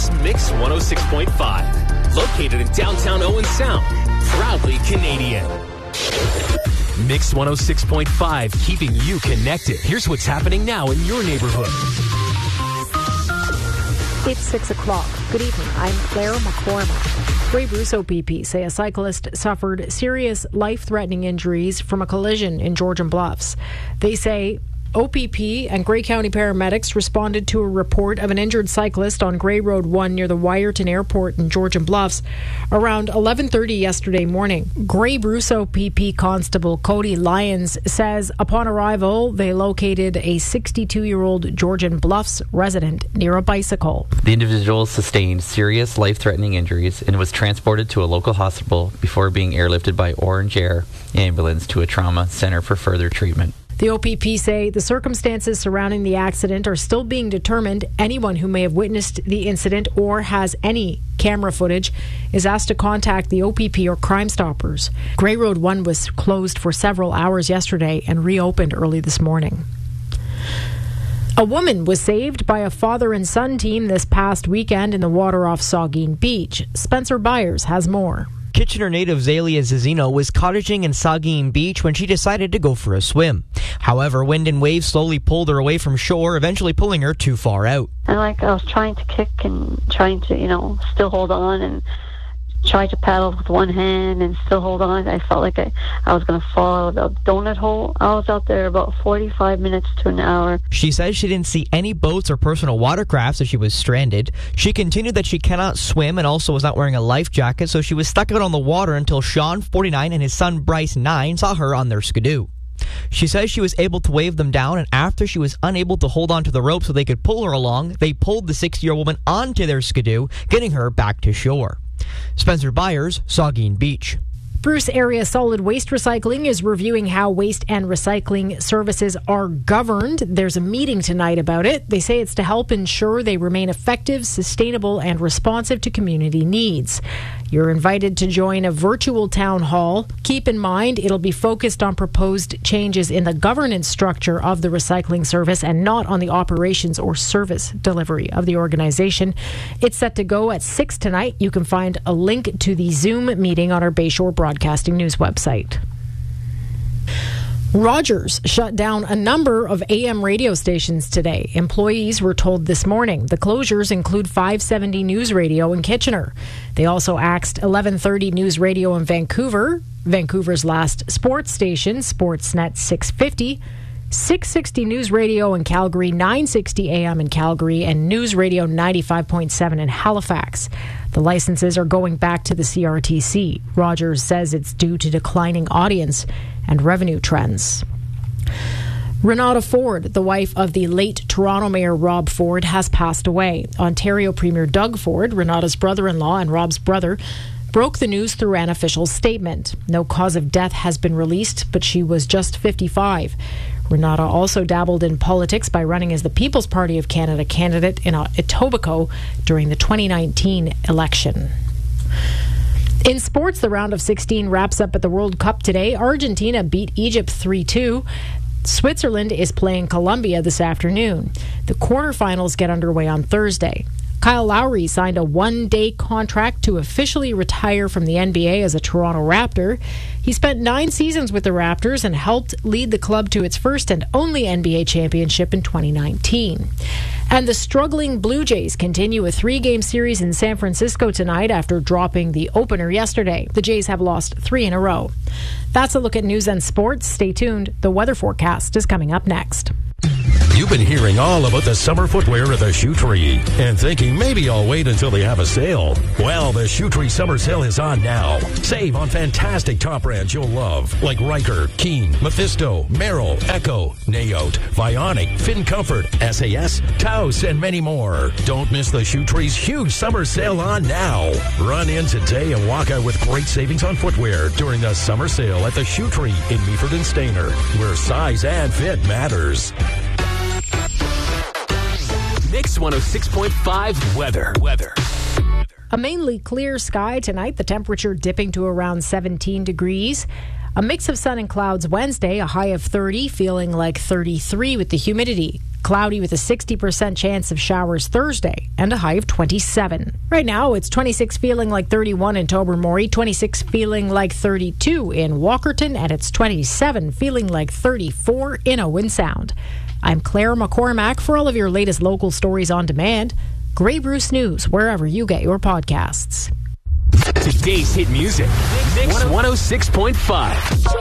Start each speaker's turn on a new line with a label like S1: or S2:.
S1: West Mix 106.5. Located in downtown Owen Sound. Proudly Canadian. Mix 106.5, keeping you connected. Here's what's happening now in your neighborhood.
S2: It's 6 o'clock. Good evening. I'm Claire McCormack. Grey Bruce OPP say a cyclist suffered serious life-threatening injuries from a collision in Georgian Bluffs. They say OPP and Grey County paramedics responded to a report of an injured cyclist on Grey Road 1 near the Wyerton Airport in Georgian Bluffs around 11:30 yesterday morning. Grey Bruce OPP Constable Cody Lyons says upon arrival, they located a 62-year-old Georgian Bluffs resident near a bicycle.
S3: The individual sustained serious life-threatening injuries and was transported to a local hospital before being airlifted by Orange Air ambulance to a trauma center for further treatment.
S2: The OPP say the circumstances surrounding the accident are still being determined. Anyone who may have witnessed the incident or has any camera footage is asked to contact the OPP or Crime Stoppers. Grey Road 1 was closed for several hours yesterday and reopened early this morning. A woman was saved by a father and son team this past weekend in the water off Saugeen Beach. Spencer Byers has more.
S4: Kitchener native Zalia Zizino was cottaging in Saugeen Beach when she decided to go for a swim. However, wind and waves slowly pulled her away from shore, eventually pulling her too far out.
S5: And I was trying to kick and trying to, still hold on and try to paddle with one hand and still hold on. I felt like I was going to fall out of the donut hole. I was out there about 45 minutes to an hour.
S4: She says she didn't see any boats or personal watercrafts as she was stranded. She continued that she cannot swim and also was not wearing a life jacket, so she was stuck out on the water until Sean, 49, and his son Bryce, 9, saw her on their skidoo. She says she was able to wave them down, and after she was unable to hold on to the rope so they could pull her along, they pulled the 60-year-old woman onto their skidoo, getting her back to shore. Spencer Byers, Saugeen Beach.
S2: Bruce Area Solid Waste Recycling is reviewing how waste and recycling services are governed. There's a meeting tonight about it. They say it's to help ensure they remain effective, sustainable, and responsive to community needs. You're invited to join a virtual town hall. Keep in mind, it'll be focused on proposed changes in the governance structure of the recycling service and not on the operations or service delivery of the organization. It's set to go at 6 tonight. You can find a link to the Zoom meeting on our Bayshore Broadcasting News website. Rogers shut down a number of AM radio stations today. Employees were told this morning. The closures include 570 News Radio in Kitchener. They also axed 1130 News Radio in Vancouver, Vancouver's last sports station, Sportsnet 650, 660 News Radio in Calgary, 960 AM in Calgary, and News Radio 95.7 in Halifax. The licenses are going back to the CRTC. Rogers says it's due to declining audience and revenue trends. Renata Ford, the wife of the late Toronto Mayor Rob Ford, has passed away. Ontario Premier Doug Ford, Renata's brother-in-law and Rob's brother, broke the news through an official statement. No cause of death has been released, but she was just 55. Renata also dabbled in politics by running as the People's Party of Canada candidate in Etobicoke during the 2019 election. In sports, the round of 16 wraps up at the World Cup today. Argentina beat Egypt 3-2. Switzerland is playing Colombia this afternoon. The quarterfinals get underway on Thursday. Kyle Lowry signed a one-day contract to officially retire from the NBA as a Toronto Raptor. He spent 9 seasons with the Raptors and helped lead the club to its first and only NBA championship in 2019. And the struggling Blue Jays continue a 3-game series in San Francisco tonight after dropping the opener yesterday. The Jays have lost 3 in a row. That's a look at news and sports. Stay tuned. The weather forecast is coming up next.
S6: You've been hearing all about the summer footwear at the Shoe Tree and thinking maybe I'll wait until they have a sale. Well, the Shoe Tree summer sale is on now. Save on fantastic top brands you'll love like Riker, Keen, Mephisto, Merrill, Echo, Naote, Vionic, Fin Comfort, SAS, Taos, and many more. Don't miss the Shoe Tree's huge summer sale on now. Run in today and walk out with great savings on footwear during the summer sale at the Shoe Tree in Meaford and Stayner, where size and fit matters.
S1: Mix 106.5 weather.
S2: A mainly clear sky tonight, the temperature dipping to around 17 degrees. A mix of sun and clouds Wednesday, a high of 30, feeling like 33 with the humidity. Cloudy with a 60% chance of showers Thursday and a high of 27. Right now, it's 26 feeling like 31 in Tobermory, 26 feeling like 32 in Walkerton, and it's 27 feeling like 34 in Owen Sound. I'm Claire McCormack. For all of your latest local stories on demand, Grey Bruce News, wherever you get your podcasts.
S1: Today's hit music, Mix 106.5.